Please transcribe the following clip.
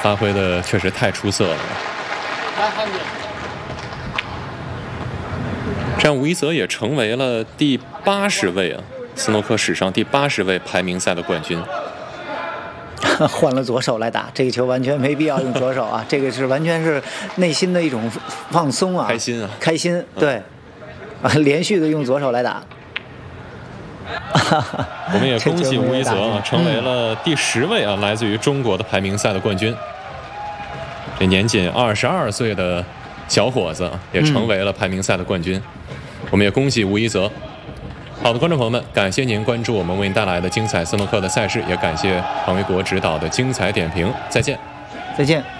发挥的确实太出色了。这样吴一泽也成为了第80位啊，斯诺克史上第80位排名赛的冠军。 换了左手来打这个球，完全没必要用左手啊！这个是完全是内心的一种放松啊， 开心啊， 开心，对，连续的用左手来打。 我们也恭喜吴一泽啊，成为了第10位啊，来自于中国的排名赛的冠军。这年仅22岁的小伙子也成为了排名赛的冠军。我们也恭喜吴一泽。好的，观众朋友们，感谢您关注我们为您带来的精彩斯诺克的赛事，也感谢庞维国指导的精彩点评。再见， 再见。